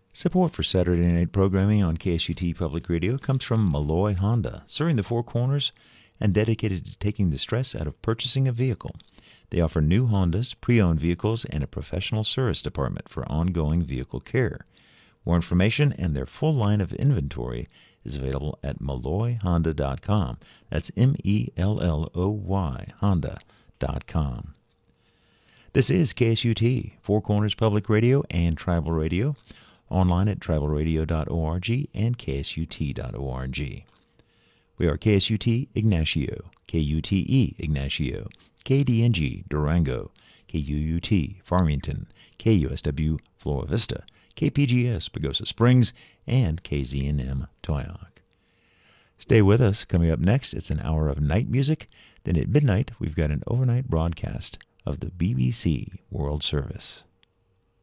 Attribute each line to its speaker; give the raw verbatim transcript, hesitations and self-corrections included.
Speaker 1: Support for Saturday night programming on K S U T Public Radio comes from Malloy Honda, serving the Four Corners and dedicated to taking the stress out of purchasing a vehicle. They offer new Hondas, pre-owned vehicles, and a professional service department for ongoing vehicle care. More information and their full line of inventory is available at malloy honda dot com. That's M E L L O Y Honda dot com. This is K S U T, Four Corners Public Radio and Tribal Radio, online at tribal radio dot org and k s u t dot org. We are K S U T Ignacio, K U T E Ignacio, K D N G Durango, K U U T Farmington, K U S W Flora Vista, K P G S Pagosa Springs, and K Z N M Toyoak. Stay with us. Coming up next, it's an hour of night music. Then at midnight, we've got an overnight broadcast of the B B C World Service.